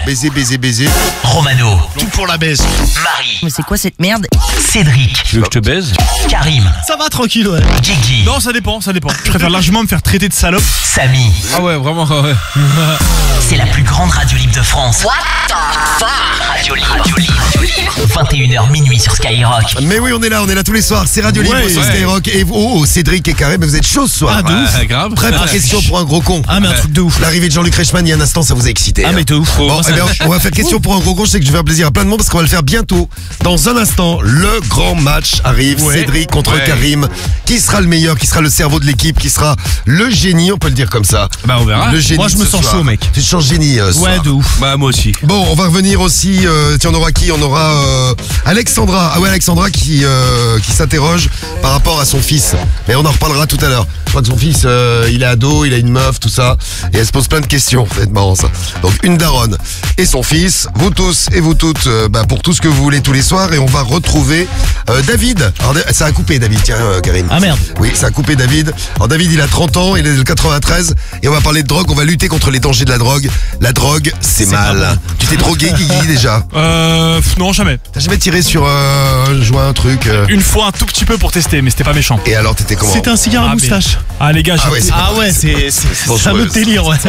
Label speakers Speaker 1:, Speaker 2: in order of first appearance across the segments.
Speaker 1: Baiser, baiser, baiser.
Speaker 2: Romano.
Speaker 3: Tout pour la baisse.
Speaker 2: Marie.
Speaker 4: Mais c'est quoi cette merde?
Speaker 2: Cédric.
Speaker 5: Tu veux que je te baise?
Speaker 2: Karim.
Speaker 3: Ça va tranquille, ouais.
Speaker 2: Guigui.
Speaker 3: Non, ça dépend. Je préfère largement me faire traiter de salope.
Speaker 2: Samy.
Speaker 5: Ah ouais, vraiment, ouais.
Speaker 2: C'est la plus grande radio libre de France. What the fuck? Radio libre. 21h minuit sur Skyrock.
Speaker 1: Mais oui, on est là tous les soirs. C'est Radio Libre sur Skyrock. Et vous, Cédric et Karim, vous êtes chauds ce soir.
Speaker 3: Ah, de ouf.
Speaker 5: Grave.
Speaker 1: Prêt pour question pour un gros con.
Speaker 3: Ah, mais un truc de ouf.
Speaker 1: L'arrivée de Jean-Luc Reichmann il y a un instant, ça vous a excité.
Speaker 3: Ah, mais de ouf.
Speaker 1: Bon, eh bien, on va faire question pour un gros con. Je sais que je vais faire plaisir à plein de monde parce qu'on va le faire bientôt. Dans un instant, le grand match arrive.
Speaker 3: Ouais.
Speaker 1: Cédric contre Karim. Qui sera le meilleur? Qui sera le cerveau de l'équipe? Qui sera le génie? On peut le dire comme ça.
Speaker 5: Bah, on verra.
Speaker 1: Le génie.
Speaker 3: Moi, je me
Speaker 1: ce
Speaker 3: sens
Speaker 1: soir.
Speaker 3: chaud, mec.
Speaker 1: Tu te sens génie ce
Speaker 3: Ouais,
Speaker 1: soir.
Speaker 3: de ouf.
Speaker 5: Bah, moi aussi.
Speaker 1: Bon, on va revenir aussi. Tiens, on aura qui? On aura Alexandra. Ah ouais, Alexandra qui s'interroge par rapport à son fils. Mais on en reparlera tout à l'heure. Je crois que son fils, il est ado, il a une meuf, tout ça. Et elle se pose plein de questions. Ça va être marrant ça. Donc une daronne et son fils. Vous tous et vous toutes, pour tout ce que vous voulez tous les soirs. Et on va retrouver David. Alors, ça a coupé David, tiens Karim.
Speaker 3: Ah, merde.
Speaker 1: Oui, ça a coupé David. Alors David, il a 30 ans, il est de 93. Et on va parler de drogue, on va lutter contre les dangers de la drogue. La drogue, c'est mal. Tu t'es drogué, Guigui, déjà?
Speaker 3: Non, jamais.
Speaker 1: T'as jamais tiré sur un joint, un truc
Speaker 3: Une fois un tout petit peu pour tester, mais c'était pas méchant.
Speaker 1: Et alors, t'étais comment?
Speaker 3: C'était un cigare à moustache. Ah, les gars,
Speaker 1: Ah ouais, c'est
Speaker 3: ah ouais, c'est un autre délire, ouais.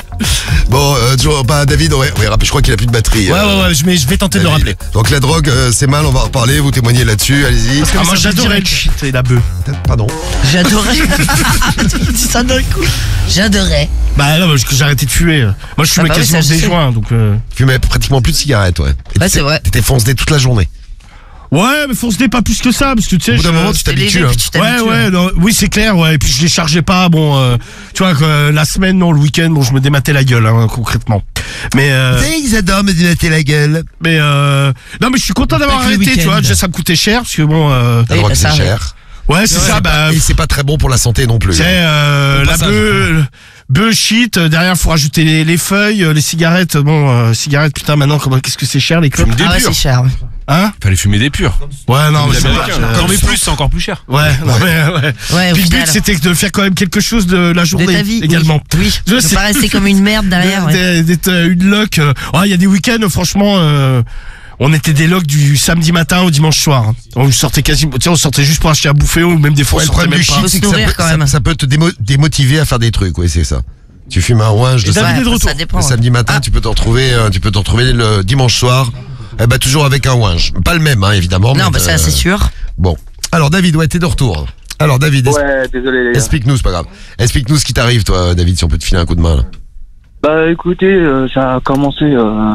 Speaker 1: Bon, toujours pas David, ouais, je crois qu'il a plus de batterie.
Speaker 3: Ouais, je vais tenter de le
Speaker 1: David.
Speaker 3: rappeler.
Speaker 1: Donc la drogue, c'est mal, on va en reparler, vous témoignez là-dessus, allez-y.
Speaker 3: Ah, moi, j'adorais le shit et la bœuf.
Speaker 1: Pardon.
Speaker 4: J'adorais. Tu dis ça d'un coup. J'adorais.
Speaker 3: Bah non, j'ai arrêté de fumer. Moi, je fumais
Speaker 4: bah oui,
Speaker 3: quasiment
Speaker 4: ça, je
Speaker 3: des
Speaker 4: sais.
Speaker 3: joints, donc...
Speaker 1: Tu fumais pratiquement plus de cigarettes, ouais. Et
Speaker 4: Ouais, c'est vrai.
Speaker 1: T'étais foncé toute la journée.
Speaker 3: Ouais, mais fonce-dé pas plus que ça, parce que tu sais...
Speaker 1: Au bout d'un moment, tu t'habitues. Hein.
Speaker 3: Ouais, non, oui, c'est clair, ouais. Et puis je les chargeais pas, bon, tu vois, la semaine, non, le week-end, bon, je me dématais la gueule, hein, concrètement. Mais
Speaker 1: Ils adorent me dilater la gueule.
Speaker 3: mais non, mais je suis content d'avoir
Speaker 4: Pas que le
Speaker 3: arrêté, tu
Speaker 4: week-end.
Speaker 3: vois. Déjà, ça me coûtait cher, parce que bon,
Speaker 1: La drogue,
Speaker 4: ça
Speaker 1: c'est
Speaker 4: arrive.
Speaker 1: cher.
Speaker 3: ouais, c'est ça, bah,
Speaker 1: Et c'est pas très bon pour la santé non plus.
Speaker 3: c'est la
Speaker 5: passage.
Speaker 3: bœuf shit. Derrière, faut rajouter les feuilles, les cigarettes. Bon, cigarettes, putain, maintenant, qu'est-ce que c'est cher les clopes?
Speaker 5: Fume des
Speaker 4: Ah ouais,
Speaker 5: purs.
Speaker 4: c'est cher.
Speaker 3: Hein?
Speaker 5: Fallait fumer des purs.
Speaker 3: Ouais, non, mais
Speaker 5: Les
Speaker 3: c'est
Speaker 5: Américains.
Speaker 3: pas.
Speaker 5: Non, mais plus, c'est encore plus cher.
Speaker 3: Ouais, non, mais ouais.
Speaker 4: Ouais, au
Speaker 3: Puis le but,
Speaker 4: final.
Speaker 3: c'était de faire quand même quelque chose de la
Speaker 4: De
Speaker 3: journée
Speaker 4: ta vie.
Speaker 3: également.
Speaker 4: Oui.
Speaker 3: Je
Speaker 4: Ne
Speaker 3: sais.
Speaker 4: pas rester comme une merde derrière. Ouais.
Speaker 3: D'être une loc. Il y a des week-ends, franchement, on était des locs du samedi matin au dimanche soir. On sortait quasiment, tu sais, on sortait juste pour acheter à bouffer ou même des fois
Speaker 1: Ouais,
Speaker 3: on
Speaker 1: le
Speaker 3: sortait
Speaker 1: problème
Speaker 3: même
Speaker 1: du
Speaker 3: pas.
Speaker 1: shit,
Speaker 4: Faut
Speaker 1: c'est
Speaker 4: se
Speaker 1: que
Speaker 4: nourrir quand même.
Speaker 1: ça peut te démotiver à faire des trucs, oui, c'est ça. Tu fumes un ouinge
Speaker 3: Et David est de retour.
Speaker 4: Ça dépend.
Speaker 1: le samedi matin,
Speaker 4: Ah.
Speaker 1: tu peux t'en retrouver le dimanche soir. Toujours avec un ouinge. Pas le même, hein, évidemment.
Speaker 4: Non,
Speaker 1: mais,
Speaker 4: bah ça, c'est sûr.
Speaker 1: Bon. Alors, David, ouais, t'es de retour. Alors, David,
Speaker 6: Ouais, désolé les gars.
Speaker 1: explique-nous, c'est pas grave. Explique-nous ce qui t'arrive, toi, David, si on peut te filer un coup de main, là.
Speaker 6: Bah écoutez, ça a commencé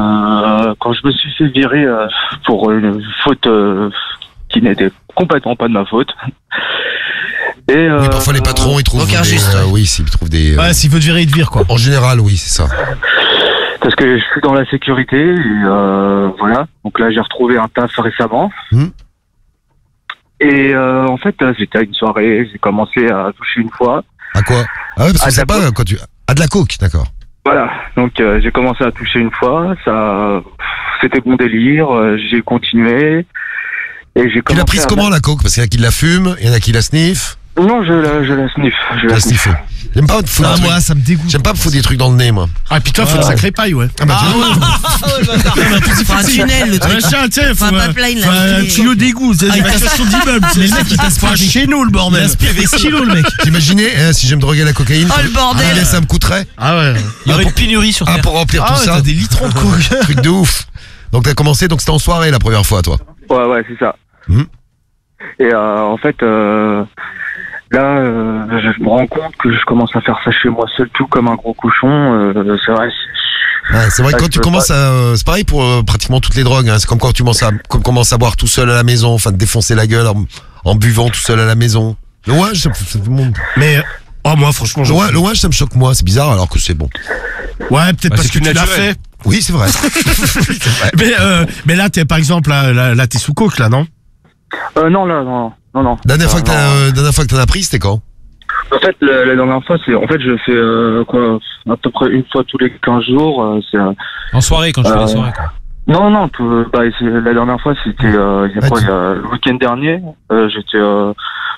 Speaker 6: quand je me suis fait virer pour une faute qui n'était complètement pas de ma faute. Et
Speaker 1: Oui, parfois, les patrons, ils trouvent
Speaker 4: aucun
Speaker 1: des...
Speaker 4: juste, ouais.
Speaker 1: oui, s'ils trouvent des...
Speaker 3: Ouais, s'il veut te virer, il te vire, quoi.
Speaker 1: En général, oui, c'est ça.
Speaker 6: parce que je suis dans la sécurité et voilà. Donc là, j'ai retrouvé un taf récemment. Et en fait, j'étais à une soirée, j'ai commencé à toucher une fois.
Speaker 1: À quoi? Ah ouais, parce
Speaker 6: À
Speaker 1: que
Speaker 6: de
Speaker 1: c'est
Speaker 6: la
Speaker 1: pas quand tu... Ah, de la coke, d'accord.
Speaker 6: Voilà, donc j'ai commencé à toucher une fois, ça, c'était bon délire, j'ai continué et j'ai
Speaker 1: Tu
Speaker 6: commencé
Speaker 1: l'as prise
Speaker 6: à-
Speaker 1: comment, la coke? Parce qu'il y en a qui la fument, il y en a qui la sniffent.
Speaker 6: Non, je la sniffe, je la
Speaker 1: La
Speaker 6: sniffe.
Speaker 1: sniffer. J'aime pas me foutre
Speaker 3: Ah,
Speaker 1: des trucs.
Speaker 3: moi, ça me dégoûte.
Speaker 1: J'aime pas me foutre des trucs dans le nez, moi.
Speaker 3: Ah, puis toi, faut une sacrée paille, ouais.
Speaker 1: Ah bah, tu vois.
Speaker 4: Faut un tunnel, le
Speaker 3: Ah,
Speaker 4: truc.
Speaker 3: machin, tu sais, faut
Speaker 4: Faut un pipeline, là.
Speaker 3: faut un tuyau d'égout, c'est l'évacuation d'immeuble. Mais le mec, il passe pas chez nous, le bordel. Il aspire des kilos, le mec.
Speaker 1: T'imaginais, si je me droguais la cocaïne,
Speaker 4: Oh, le bordel.
Speaker 1: combien ça me coûterait?
Speaker 3: Ah ouais.
Speaker 5: Il y aurait une pénurie sur
Speaker 1: Ah,
Speaker 5: Terre.
Speaker 1: pour remplir tout ça.
Speaker 3: T'as des litrons de coke.
Speaker 1: Truc de ouf. Donc t'as commencé, donc c'était en soirée la première fois, toi.
Speaker 6: Ouais, c'est ça.
Speaker 1: Mhm.
Speaker 6: Et en fait, là, je me rends compte que je commence à faire ça chez moi seul, tout comme un gros cochon. C'est vrai.
Speaker 1: Ouais, c'est vrai que
Speaker 6: Ah,
Speaker 1: quand
Speaker 6: je
Speaker 1: tu
Speaker 6: peux
Speaker 1: commences à... c'est pareil pour pratiquement toutes les drogues, hein. C'est comme quand tu commences à boire tout seul à la maison, enfin te défoncer la gueule en buvant tout seul à la maison. Le ouinge, ça tout le monde.
Speaker 3: Mais, oh, moi, franchement,
Speaker 1: Le ouinge, ça me choque moi, c'est bizarre alors que c'est bon.
Speaker 3: ouais, peut-être
Speaker 5: Bah,
Speaker 3: parce
Speaker 5: c'est
Speaker 3: que tu
Speaker 5: plus
Speaker 3: l'as
Speaker 5: naturel.
Speaker 3: fait.
Speaker 1: Oui, c'est vrai.
Speaker 3: Mais là, t'es, par exemple, là, t'es sous coke, là, non?
Speaker 6: Non, là, non.
Speaker 1: Dernière fois que t'en as pris, c'était quand?
Speaker 6: En fait, la dernière fois, c'est, en fait, je fais quoi, à peu près une fois tous les 15 jours. C'est
Speaker 5: En soirée, quand je fais les soirées, quoi.
Speaker 6: non, la dernière fois, c'était il y a quoi, il y a le week-end dernier. J'étais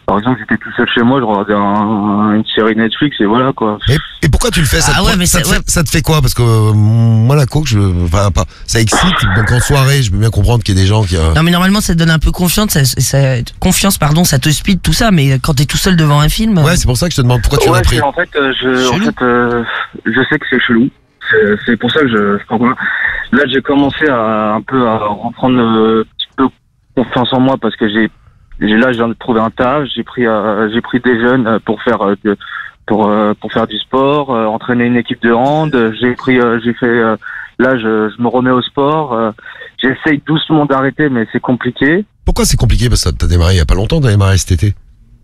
Speaker 6: par exemple, j'étais tout seul chez moi, je regardais une série Netflix et voilà quoi.
Speaker 1: Et pourquoi tu le fais?
Speaker 4: Ah ouais, mais
Speaker 1: ça te fait quoi? Parce que moi la coke, ça excite. Donc en soirée, je peux bien comprendre qu'il y a des gens qui.
Speaker 4: Non mais normalement ça te donne un peu confiance, ça te speed tout ça, mais quand t'es tout seul devant un film.
Speaker 1: Ouais, c'est pour ça que je te demande pourquoi tu en as pris.
Speaker 6: En fait, je sais que c'est chelou. C'est pour ça que là j'ai commencé à un peu à reprendre un petit peu confiance en moi parce que j'ai viens de trouver un taf, j'ai pris des jeunes pour faire du sport, entraîner une équipe de hand, là je me remets au sport, j'essaye doucement d'arrêter mais c'est compliqué.
Speaker 1: Pourquoi c'est compliqué? Parce que t'as démarré il y a pas longtemps, t'as démarré cet été.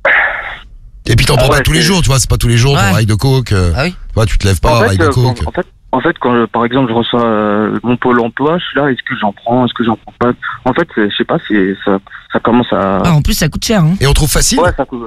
Speaker 1: Et puis t'en prends pas tous les jours, tu vois, c'est pas tous les jours ton rail de coke.
Speaker 4: Ah oui.
Speaker 1: Tu vois, tu te lèves pas, rail de coke.
Speaker 6: En fait, quand par exemple je reçois mon pôle emploi, je suis là, est-ce que j'en prends pas? En fait, je sais pas, ça commence à.
Speaker 4: Ah, en plus ça coûte cher. Hein.
Speaker 1: Et on trouve facile?
Speaker 6: Ouais, ça coûte.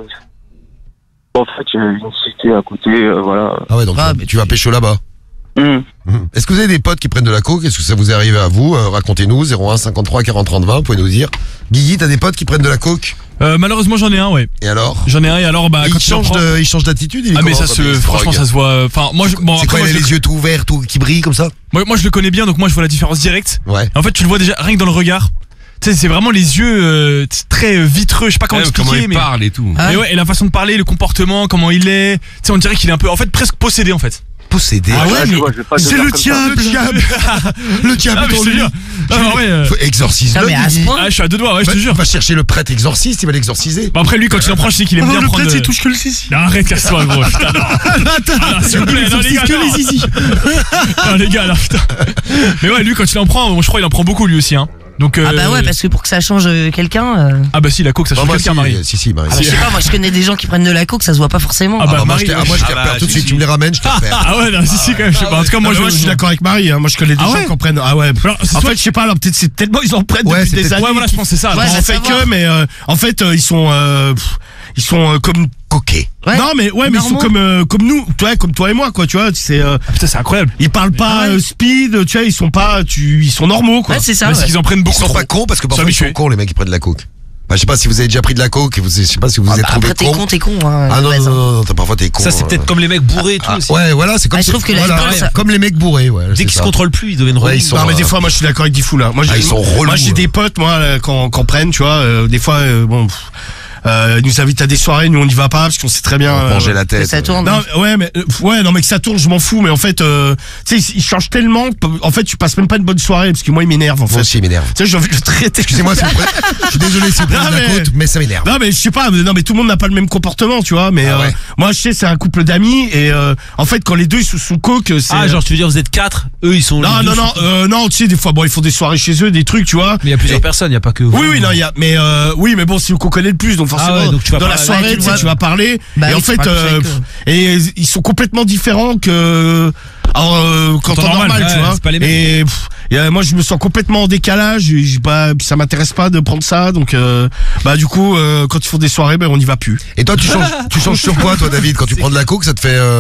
Speaker 6: En fait, il y a une cité à côté, voilà.
Speaker 1: Ah ouais, donc tu vas pécho là-bas. Est-ce que vous avez des potes qui prennent de la coke? Est-ce que ça vous est arrivé à vous? Racontez-nous, 01 53 40 30 20, vous pouvez nous dire. Guigui, t'as des potes qui prennent de la coke?
Speaker 5: Malheureusement j'en ai un, ouais.
Speaker 1: Et alors?
Speaker 5: J'en ai un et alors quand
Speaker 1: il change d'attitude?
Speaker 5: Ah mais ça franchement ça se voit. Enfin moi
Speaker 1: c'est quoi, il a les yeux tout ouverts, tout qui brillent comme ça?
Speaker 5: Moi je le connais bien donc moi je vois la différence directe.
Speaker 1: Ouais.
Speaker 5: En fait tu le vois déjà rien que dans le regard. Tu sais c'est vraiment les yeux très vitreux, je sais pas comment expliquer
Speaker 7: comment il
Speaker 5: mais
Speaker 7: parle et tout.
Speaker 5: Mais ouais, et la façon de parler, le comportement, comment il est, tu sais on dirait qu'il est un peu en fait presque possédé en fait.
Speaker 1: Possédé.
Speaker 4: Ah ouais, mais
Speaker 1: c'est le diable. Le diable est en lui. Exorcise-le.
Speaker 4: Non mais à ce point.
Speaker 5: Ah je suis à deux doigts, ouais je te jure.
Speaker 1: Va chercher le prêtre exorciste, il va l'exorciser.
Speaker 5: Bah après lui quand il en prend je sais qu'il aime bien
Speaker 3: le
Speaker 5: prendre.
Speaker 3: prêtre il touche que le zizi.
Speaker 5: Non, arrête, casse-toi gros. Putain, non. S'il vous plaît, non les gars.
Speaker 3: Que les zizi.
Speaker 5: Non les gars, là putain. Mais ouais lui quand il en prend, je crois il en prend beaucoup lui aussi hein. Donc
Speaker 4: Ah bah ouais parce que pour que ça change quelqu'un.
Speaker 5: Ah bah si la coke ça change quelqu'un Marie.
Speaker 1: Si Marie.
Speaker 4: Ah bah, je sais pas, moi je connais des gens qui prennent de la coke, ça se voit pas forcément.
Speaker 5: Ah bah
Speaker 1: moi je te repère tout de suite, tu me les ramènes, je te repère.
Speaker 5: Ah ouais non si quand même je sais pas. En tout cas moi
Speaker 3: je suis d'accord avec Marie, hein. Moi je connais des gens qui en prennent. Ah ouais. En fait je sais pas, alors peut-être c'est tellement ils en prennent depuis des années.
Speaker 5: Ouais voilà je pense c'est ça.
Speaker 4: Ouais,
Speaker 3: On fait que mais en fait ils sont comme coquets.
Speaker 4: Ouais.
Speaker 3: Non mais ouais mais ils sont comme nous, comme toi et moi quoi, tu vois, c'est
Speaker 5: putain c'est incroyable.
Speaker 3: ils parlent pas speed, tu vois, ils sont normaux quoi.
Speaker 4: Ouais, c'est ça.
Speaker 5: Parce qu'ils en prennent
Speaker 1: Ils
Speaker 5: beaucoup.
Speaker 1: sont pas cons parce que parfois ils sont cons les mecs qui prennent de la coke. Bah, je sais pas si vous avez déjà pris de la coke, je sais pas si vous vous êtes trouvé
Speaker 4: Après
Speaker 1: con.
Speaker 4: t'es con hein.
Speaker 1: Ah non, parfois t'es con.
Speaker 7: Ça c'est peut-être comme les mecs bourrés et tout aussi.
Speaker 1: Ouais, voilà, c'est comme
Speaker 4: je trouve que
Speaker 1: comme les mecs bourrés, ouais.
Speaker 7: Dès qu'ils se contrôlent plus, ils deviennent
Speaker 1: Ouais,
Speaker 7: relous.
Speaker 1: ils sont-
Speaker 3: Non mais des fois moi je suis d'accord avec Diffoul là. Moi
Speaker 1: ils sont relous.
Speaker 3: Moi j'ai des potes moi quand prennent, tu vois, des fois bon ils nous invitent à des soirées, nous on n'y va pas parce qu'on sait très bien
Speaker 1: manger la tête.
Speaker 4: Ça tourne.
Speaker 3: Non, mais que ça tourne, je m'en fous, mais en fait, tu sais, ils changent tellement. En fait, tu passes même pas une bonne soirée parce que moi, il m'énerve. En fait,
Speaker 1: Moi aussi, il m'énerve.
Speaker 3: tu sais, j'ai envie de le traiter.
Speaker 1: Excusez-moi, s'il vous plaît. Je suis désolé si vous prenez de la côte, mais ça m'énerve.
Speaker 3: Non, mais je sais pas. Non, mais tout le monde n'a pas le même comportement, tu vois. Mais
Speaker 1: ouais.
Speaker 3: moi, je sais, c'est un couple d'amis et en fait, quand les deux ils sont sous coke, c'est.
Speaker 7: Ah genre tu veux dire vous êtes 4, eux ils sont.
Speaker 3: Non, tu sais, des fois, bon, ils font des soirées chez eux, des trucs, tu vois.
Speaker 7: Mais il y a plusieurs personnes, il y a pas que vous.
Speaker 3: Oui, non, il y a, mais bon, c'est eux qu'on connaît le plus, donc forcément,
Speaker 7: ouais, donc tu vas
Speaker 3: dans la
Speaker 7: parler
Speaker 3: soirée,
Speaker 4: avec eux,
Speaker 3: tu vas parler,
Speaker 4: Bah
Speaker 3: et
Speaker 4: oui,
Speaker 3: en
Speaker 4: tu
Speaker 3: fait,
Speaker 4: parles plus avec eux.
Speaker 3: et ils sont complètement différents que quand en normal, tu vois.
Speaker 7: c'est pas les mêmes.
Speaker 3: Et moi, je me sens complètement en décalage, ça m'intéresse pas de prendre ça, donc du coup, quand ils font des soirées, on n'y va plus.
Speaker 1: Et toi, tu changes sur quoi, toi, David, quand tu prends de la coke, ça te fait